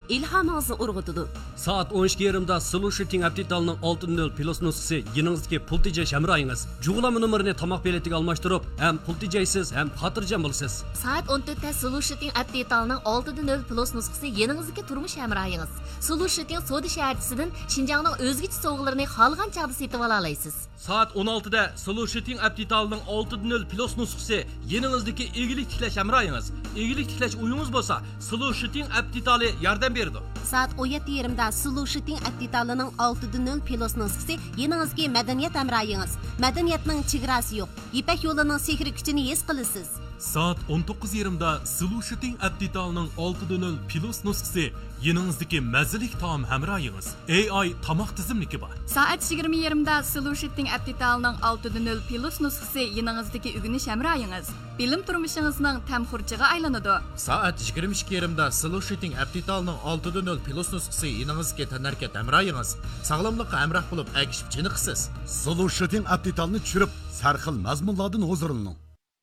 ilhomingizni urg'utadi. Saat 12:20da Solution Aptital'ның 6.0 Plus nusxası yanınızdaki pul tejəş həmrayınız. Cuğulama numarını tamaq beletiga almashtırıp, hem pul tejəysiz, hem xatırjam bolsiz. Saat 14'te Solution Aptital'ның 6.0 Plus nusxası yanınızdaki turmuş həmrayınız. Solution Soda şəhərçisindən Şinjanның özgüç soğuqlarını xalğan çağda setib ala alaysiz. Saat 16'da Solution Aptital'ның 6.0 Plus nusxası yanınızdaki ilgilik tikləş həmrayınız. İlgilik tikləş uyunuz bolsa, Solution Aptital'ı yardım berdi. Saat 17:20da Solution Aptital'ның 6.0 Plus nusxası yanınızdaki medeniyet həmrayınız. Medeniyetning chegarasi yo'q. İpek yoluning sehri kuchini his qilasiz. Saat 19:20da Solution Aptital'ның 6.0 Plus nusxası yanınızdaki məzzilik taam həmrayınız. AI tamaq tizimliki var. Saat 20:20da Solution Aptital'ның 6.0 Plus nusxası yanınızdaki ügünüş həmrayınız. Bilim turmuşingizning tamxurchiga aylanadi. Saat 22:20da Solution Aptital'ның 6.0 Plus nusxası yanınızdaki tanarkat həmrayınız. Sağlamlıqqa əmrah bo'lib, əgishib chiniqsiz. Solution Aptital'ni tushirib, sarxil mazmunlardan huzurlaning.